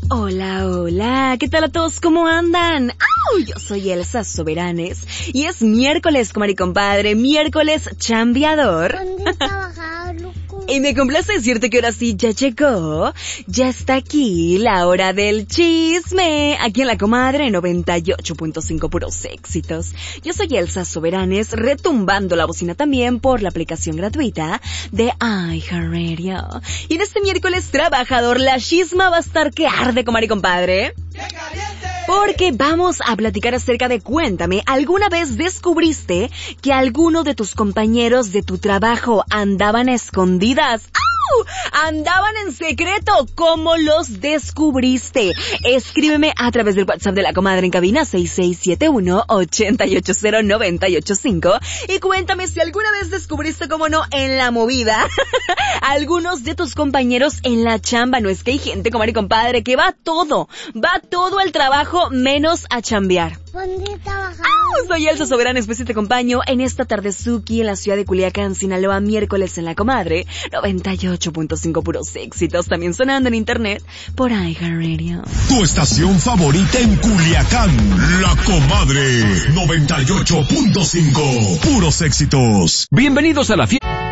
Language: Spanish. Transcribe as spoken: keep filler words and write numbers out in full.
Hola, hola, ¿qué tal a todos? ¿Cómo andan? ¡Au! Yo soy Elsa Soberanes y es miércoles, comadre y compadre, miércoles chambeador. ¿Dónde trabajaba, loco? Y me complace decirte que ahora sí ya llegó, ya está aquí la hora del chisme, aquí en la comadre noventa y ocho punto cinco puros éxitos. Yo soy Elsa Soberanes, retumbando la bocina también por la aplicación gratuita de iHeartRadio. Y en este miércoles trabajador, la chisma va a estar que arde, comadre y compadre. Porque vamos a platicar acerca de cuéntame, ¿alguna vez descubriste que alguno de tus compañeros de tu trabajo andaban a escondidas? ¡Au! Andaban en secreto. ¿Cómo los descubriste? Escríbeme a través del WhatsApp de la comadre en cabina seis seis siete uno, ocho ocho cero, nueve ocho cinco y cuéntame si alguna vez descubriste, cómo no, en la movida algunos de tus compañeros en la chamba. No es que hay gente, comadre y compadre, que va todo, va todo al trabajo menos a chambear. ¿Dónde trabajaba? ¡Oh! Soy Elsa Soberanes, pues y te acompaño en esta tardezuki en la ciudad de Culiacán, Sinaloa, miércoles en la comadre noventa y ocho punto cinco puros éxitos, también sonando en internet por iHeartRadio. Tu estación favorita en Culiacán, la comadre noventa y ocho punto cinco puros éxitos. Bienvenidos a la fiesta.